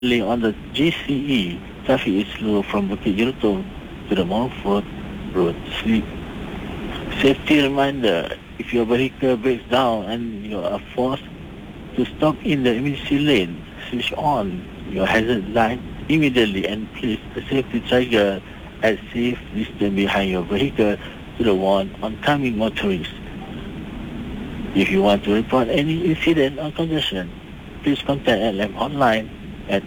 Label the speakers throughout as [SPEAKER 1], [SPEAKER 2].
[SPEAKER 1] On the GCE, traffic is slow from Bukit Jelutong to the Montfort Road. Safety reminder, if your vehicle breaks down and you are forced to stop in the emergency lane, switch on your hazard light immediately and place the safety trigger at safe distance behind your vehicle to the one oncoming motorist. If you want to report any incident or congestion, please contact LM hotline at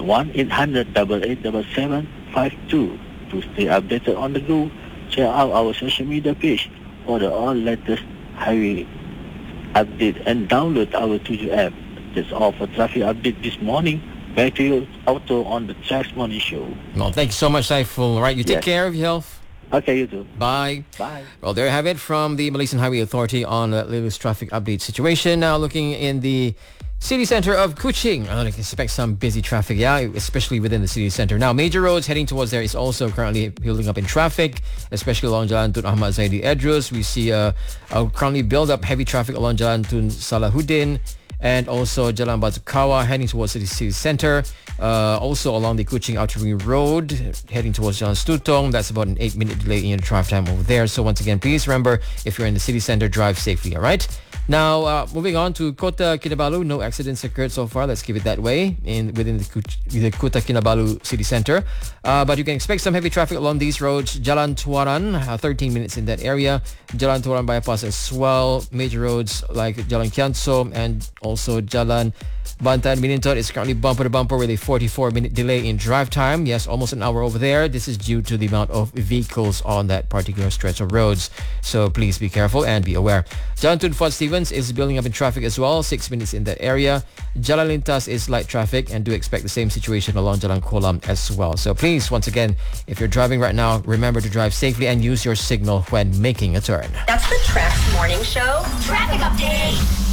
[SPEAKER 1] 1-800-887752 to stay updated on the go. Check out our social media page for the all latest highway update and download our Tuju app. That's all for traffic update this morning. Back to you, Auto on the Tracks Morning Show.
[SPEAKER 2] Well, thank you so much, Saiful. All right, you take
[SPEAKER 1] Yes.
[SPEAKER 2] care of your health.
[SPEAKER 1] Okay, you too.
[SPEAKER 2] Bye.
[SPEAKER 1] Bye.
[SPEAKER 2] Well, there you have it from the Malaysian Highway Authority on the latest traffic update situation. Now looking in the city center of Kuching. I can expect some busy traffic, especially within the city center. Now, major roads heading towards there is also currently building up in traffic, especially along Jalan Tun Ahmad Zaidi Edrus. We see currently build up heavy traffic along Jalan Tun Salahuddin and also Jalan Batu Kawah heading towards the city center. Also along the Kuching Outer Ring Road heading towards Jalan Stutong. That's about an 8-minute delay in your drive time over there. So once again, please remember, if you're in the city center, drive safely, all right? Now, moving on to Kota Kinabalu, no accidents occurred so far. Let's keep it that way within the Kota Kinabalu city center. But you can expect some heavy traffic along these roads. Jalan Tuaran, 13 minutes in that area. Jalan Tuaran bypass as well. Major roads like Jalan Kianso and also Jalan Bantan Minintot is currently bumper to bumper with a 44-minute delay in drive time. Yes, almost an hour over there. This is due to the amount of vehicles on that particular stretch of roads. So please be careful and be aware. Jalan Tun Fort Stevens is building up in traffic as well. 6 minutes in that area. Jalan Lintas is light traffic and do expect the same situation along Jalan Kolam as well. So please, once again, if you're driving right now, remember to drive safely and use your signal when making a turn.
[SPEAKER 3] That's the Tracks Morning Show. Traffic update.